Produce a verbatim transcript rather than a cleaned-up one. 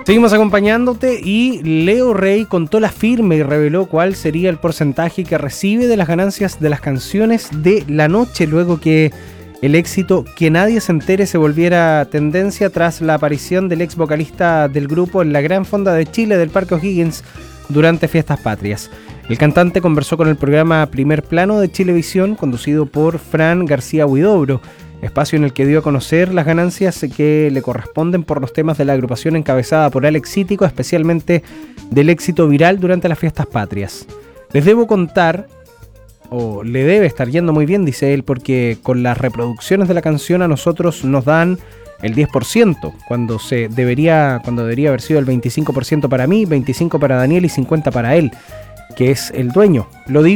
Seguimos acompañándote y Leo Rey contó la firme y reveló cuál sería el porcentaje que recibe de las ganancias de las canciones de la noche, luego que el éxito Que Nadie Se Entere se volviera tendencia tras la aparición del ex vocalista del grupo en la Gran Fonda de Chile del Parque O'Higgins durante Fiestas Patrias. El cantante conversó con el programa Primer Plano de Chilevisión, conducido por Fran García Huidobro, espacio en el que dio a conocer las ganancias que le corresponden por los temas de la agrupación encabezada por Alex Cítico, especialmente del éxito viral durante las Fiestas Patrias. Les debo contar, o le debe estar yendo muy bien, dice él, porque con las reproducciones de la canción a nosotros nos dan el diez por ciento, cuando se debería, cuando debería haber sido el veinticinco por ciento para mí, veinticinco por ciento para Daniel y cincuenta por ciento para él, que es el dueño. Lo digo